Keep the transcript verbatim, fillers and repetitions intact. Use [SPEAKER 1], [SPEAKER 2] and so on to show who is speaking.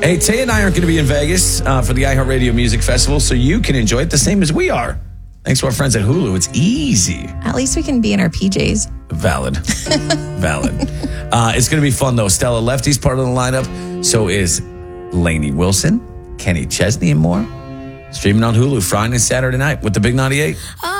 [SPEAKER 1] Hey, Tay and I are going to be in Vegas uh, for the iHeartRadio Music Festival, so you can enjoy it the same as we are. Thanks to our friends at Hulu. It's easy.
[SPEAKER 2] At least we can be in our P Js.
[SPEAKER 1] Valid. Valid. Uh, it's going to be fun, though. Stella Lefty's part of the lineup. So is Lainey Wilson, Kenny Chesney, and more. Streaming on Hulu Friday and Saturday night with the Big ninety-eight.